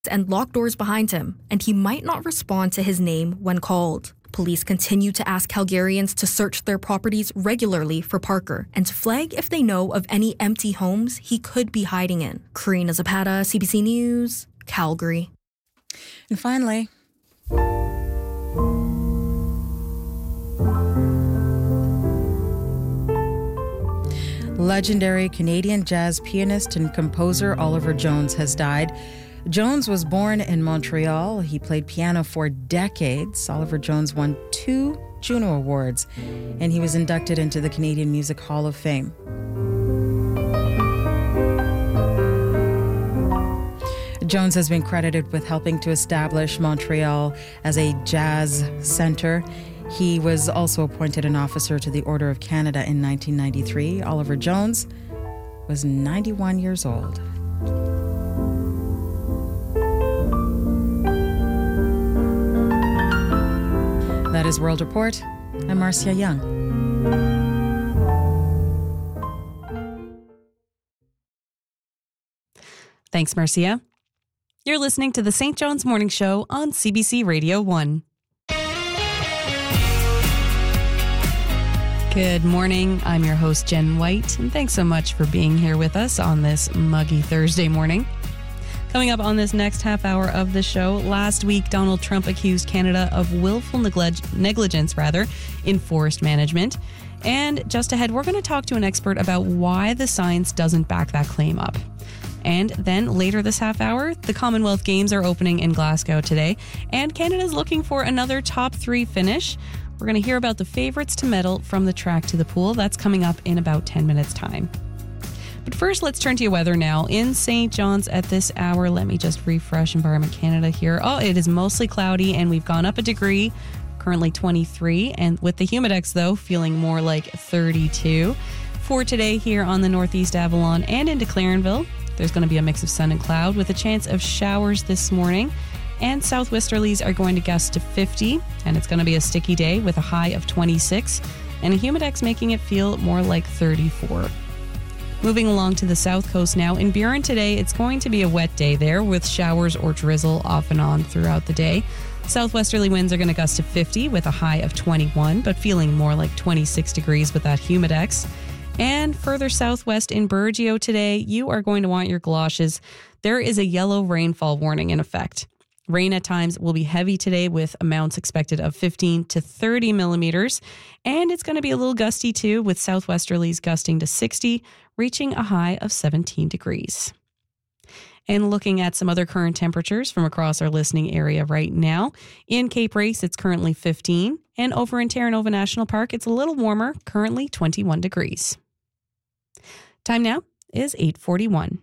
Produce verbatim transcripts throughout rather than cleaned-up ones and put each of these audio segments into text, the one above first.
and lock doors behind him, and he might not respond to his name when called. Police continue to ask Calgarians to search their properties regularly for Parker and to flag if they know of any empty homes he could be hiding in. Karina Zapata, C B C News, Calgary. And finally, legendary Canadian jazz pianist and composer Oliver Jones has died. Jones was born in Montreal. He played piano for decades. Oliver Jones won two Juno Awards, and he was inducted into the Canadian Music Hall of Fame. Jones has been credited with helping to establish Montreal as a jazz center. He was also appointed an officer to the Order of Canada in nineteen ninety-three. Oliver Jones was ninety-one years old. That is World Report. I'm Marcia Young. Thanks, Marcia. You're listening to the Saint John's Morning Show on C B C Radio one. Good morning. I'm your host, Jen White, and thanks so much for being here with us on this muggy Thursday morning. Coming up on this next half hour of the show, last week Donald Trump accused Canada of willful neglig- negligence rather, in forest management. And just ahead, we're going to talk to an expert about why the science doesn't back that claim up. And then later this half hour, the Commonwealth Games are opening in Glasgow today, and Canada's looking for another top three finish. We're going to hear about the favorites to medal from the track to the pool. That's coming up in about ten minutes' time. But first, let's turn to your weather now. In Saint John's at this hour, let me just refresh Environment Canada here. Oh, it is mostly cloudy, and we've gone up a degree, currently twenty-three. And with the Humidex, though, feeling more like thirty-two. For today here on the Northeast Avalon and into Clarenville, there's going to be a mix of sun and cloud with a chance of showers this morning. And southwesterlies are going to gust to fifty, and it's going to be a sticky day with a high of twenty-six, and a Humidex making it feel more like thirty-four. Moving along to the south coast now. In Burin today, it's going to be a wet day there with showers or drizzle off and on throughout the day. Southwesterly winds are going to gust to fifty with a high of twenty-one, but feeling more like twenty-six degrees with that Humidex. And further southwest in Burgeo today, you are going to want your galoshes. There is a yellow rainfall warning in effect. Rain at times will be heavy today with amounts expected of fifteen to thirty millimeters. And it's going to be a little gusty too, with southwesterlies gusting to sixty, reaching a high of seventeen degrees. And looking at some other current temperatures from across our listening area right now. In Cape Race, it's currently fifteen. And over in Terra Nova National Park, it's a little warmer, currently twenty-one degrees. Time now is eight forty-one.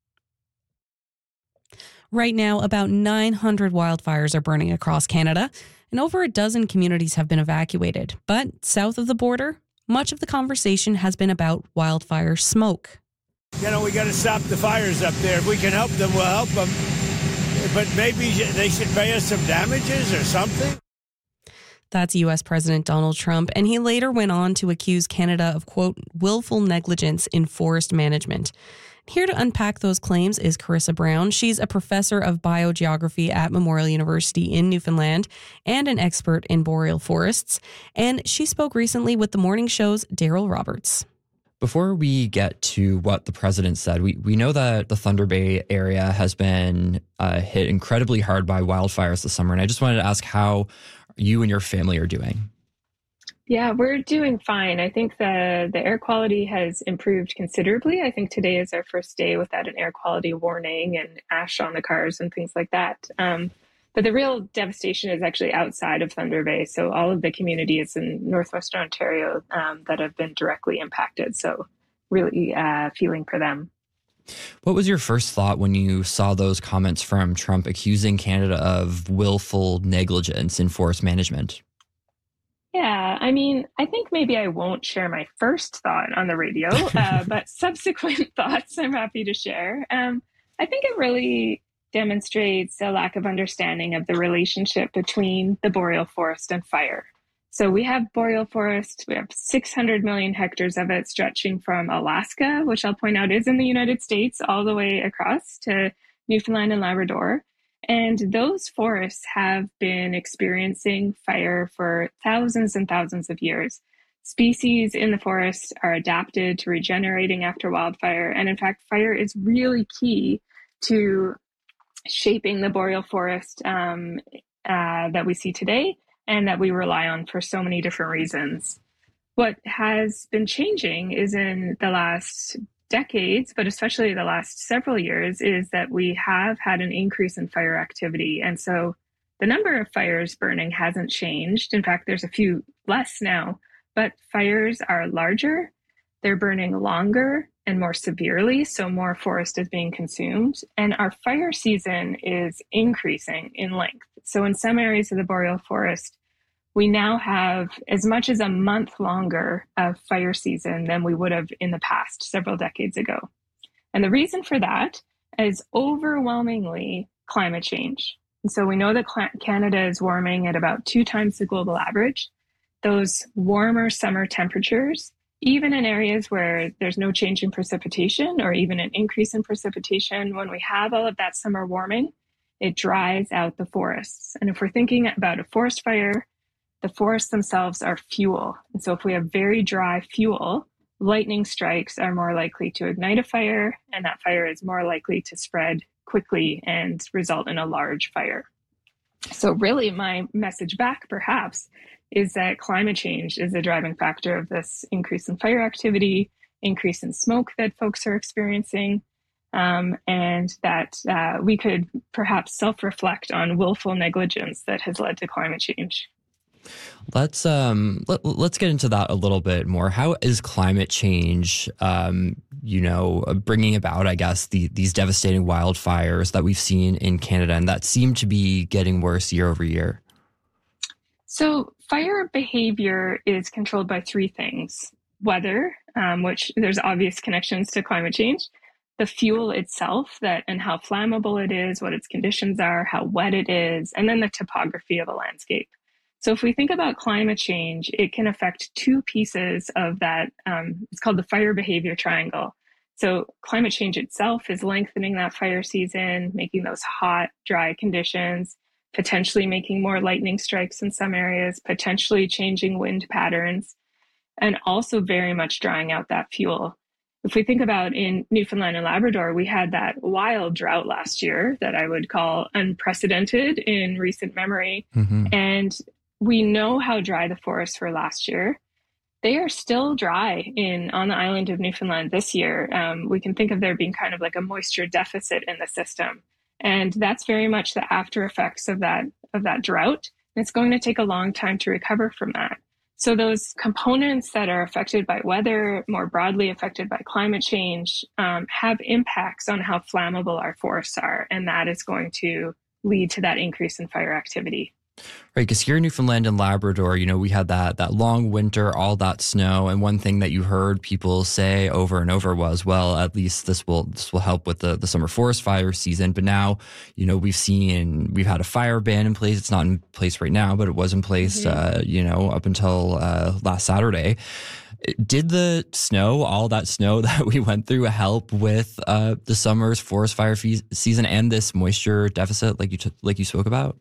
Right now, about nine hundred wildfires are burning across Canada, and over a dozen communities have been evacuated. But south of the border, much of the conversation has been about wildfire smoke. You know, we got to stop the fires up there. If we can help them, we'll help them. But maybe they should pay us some damages or something. That's U S President Donald Trump, and he later went on to accuse Canada of, quote, willful negligence in forest management. Here to unpack those claims is Carissa Brown. She's a professor of biogeography at Memorial University in Newfoundland and an expert in boreal forests. And she spoke recently with the morning show's Daryl Roberts. Before we get to what the president said, we, we know that the Thunder Bay area has been uh, hit incredibly hard by wildfires this summer. And I just wanted to ask how you and your family are doing. Yeah, we're doing fine. I think the, the air quality has improved considerably. I think today is our first day without an air quality warning and ash on the cars and things like that. Um, but the real devastation is actually outside of Thunder Bay. So all of the communities in Northwestern Ontario um, that have been directly impacted. So really uh, feeling for them. What was your first thought when you saw those comments from Trump accusing Canada of willful negligence in forest management? Yeah, I mean, I think maybe I won't share my first thought on the radio, uh, but subsequent thoughts I'm happy to share. Um, I think it really demonstrates a lack of understanding of the relationship between the boreal forest and fire. So we have boreal forest, we have six hundred million hectares of it stretching from Alaska, which I'll point out is in the United States, all the way across to Newfoundland and Labrador. And those forests have been experiencing fire for thousands and thousands of years. Species in the forest are adapted to regenerating after wildfire. And in fact, fire is really key to shaping the boreal forest um, uh, that we see today and that we rely on for so many different reasons. What has been changing is in the last decades, but especially the last several years, is that we have had an increase in fire activity. And so the number of fires burning hasn't changed. In fact, there's a few less now, but fires are larger, they're burning longer and more severely, so more forest is being consumed. And our fire season is increasing in length. So in some areas of the boreal forest, we now have as much as a month longer of fire season than we would have in the past several decades ago. And the reason for that is overwhelmingly climate change. And so we know that Canada is warming at about two times the global average. Those warmer summer temperatures, even in areas where there's no change in precipitation or even an increase in precipitation, when we have all of that summer warming, it dries out the forests. And if we're thinking about a forest fire, the forests themselves are fuel. And so if we have very dry fuel, lightning strikes are more likely to ignite a fire, and that fire is more likely to spread quickly and result in a large fire. So really my message back perhaps is that climate change is the driving factor of this increase in fire activity, increase in smoke that folks are experiencing, um, and that uh, we could perhaps self-reflect on willful negligence that has led to climate change. Let's um let, let's get into that a little bit more. How is climate change, um, you know, bringing about, I guess, the these devastating wildfires that we've seen in Canada and that seem to be getting worse year over year? So fire behavior is controlled by three things: weather, um, which there's obvious connections to climate change; the fuel itself, that and how flammable it is, what its conditions are, how wet it is, and then the topography of a landscape. So if we think about climate change, it can affect two pieces of that. Um, it's called the fire behavior triangle. So climate change itself is lengthening that fire season, making those hot, dry conditions, potentially making more lightning strikes in some areas, potentially changing wind patterns, and also very much drying out that fuel. If we think about in Newfoundland and Labrador, we had that wild drought last year that I would call unprecedented in recent memory. Mm-hmm. And we know how dry the forests were last year. They are still dry in on the island of Newfoundland this year. Um, we can think of there being kind of like a moisture deficit in the system. And that's very much the after effects of that, of that drought. And it's going to take a long time to recover from that. So those components that are affected by weather, more broadly affected by climate change, um, have impacts on how flammable our forests are. And that is going to lead to that increase in fire activity. Right, because here in Newfoundland and Labrador, you know, we had that that long winter, all that snow, and one thing that you heard people say over and over was, well, at least this will this will help with the, the summer forest fire season. But now, you know, we've seen we've had a fire ban in place. It's not in place right now, but it was in place, mm-hmm. uh, you know, up until uh, last Saturday. Did the snow, all that snow that we went through, help with uh, the summer's forest fire fe- season and this moisture deficit, like you t- like you spoke about?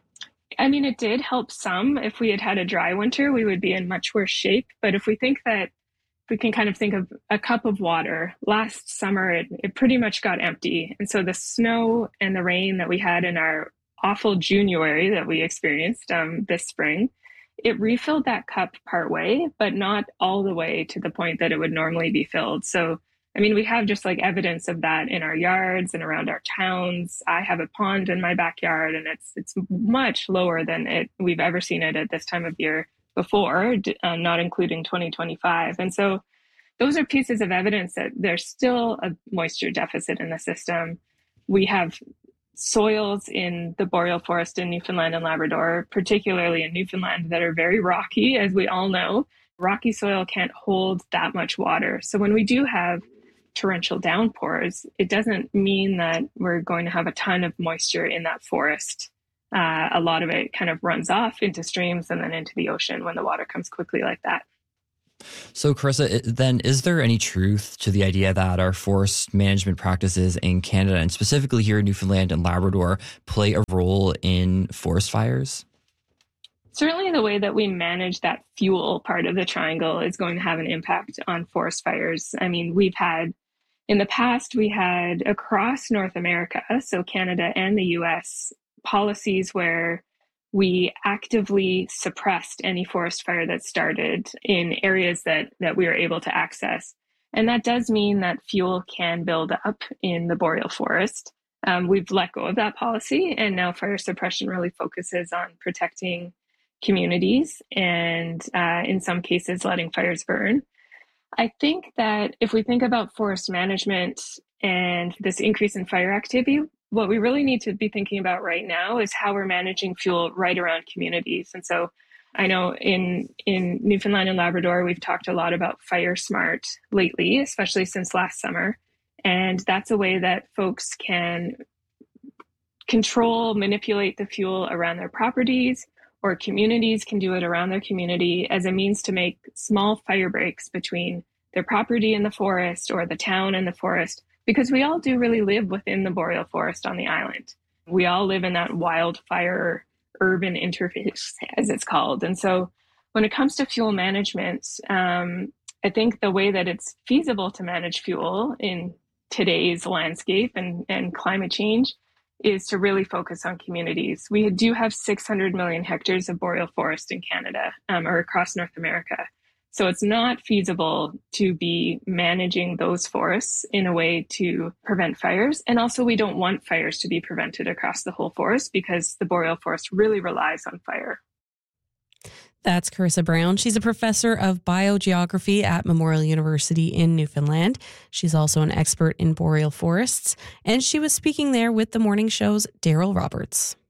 I mean, it did help some. If we had had a dry winter, we would be in much worse shape. But if we think that we can kind of think of a cup of water, last summer, it, it pretty much got empty. And so the snow and the rain that we had in our awful January that we experienced um, this spring, it refilled that cup partway, but not all the way to the point that it would normally be filled. So I mean, we have just like evidence of that in our yards and around our towns. I have a pond in my backyard, and it's it's much lower than it we've ever seen it at this time of year before, uh, not including twenty twenty-five. And so those are pieces of evidence that there's still a moisture deficit in the system. We have soils in the boreal forest in Newfoundland and Labrador, particularly in Newfoundland, that are very rocky, as we all know. Rocky soil can't hold that much water. So when we do have torrential downpours, it doesn't mean that we're going to have a ton of moisture in that forest. Uh, a lot of it kind of runs off into streams and then into the ocean when the water comes quickly like that. So, Carissa, then is there any truth to the idea that our forest management practices in Canada, and specifically here in Newfoundland and Labrador, play a role in forest fires? Certainly the way that we manage that fuel part of the triangle is going to have an impact on forest fires. I mean, we've had, in the past, we had across North America, so Canada and the U S, policies where we actively suppressed any forest fire that started in areas that, that we were able to access. And that does mean that fuel can build up in the boreal forest. Um, we've let go of that policy, and now fire suppression really focuses on protecting communities and uh, in some cases letting fires burn. I think that if we think about forest management and this increase in fire activity, what we really need to be thinking about right now is how we're managing fuel right around communities. And so I know in, in Newfoundland and Labrador, we've talked a lot about Fire Smart lately, especially since last summer. And that's a way that folks can control, manipulate the fuel around their properties, or communities can do it around their community as a means to make small fire breaks between their property and the forest or the town and the forest, because we all do really live within the boreal forest on the island. We all live in that wildfire urban interface, as it's called. And so when it comes to fuel management, um, I think the way that it's feasible to manage fuel in today's landscape and, and climate change is to really focus on communities. We do have six hundred million hectares of boreal forest in Canada um, or across North America. So it's not feasible to be managing those forests in a way to prevent fires. And also we don't want fires to be prevented across the whole forest because the boreal forest really relies on fire. That's Carissa Brown. She's a professor of biogeography at Memorial University in Newfoundland. She's also an expert in boreal forests, and she was speaking there with the morning show's Daryl Roberts.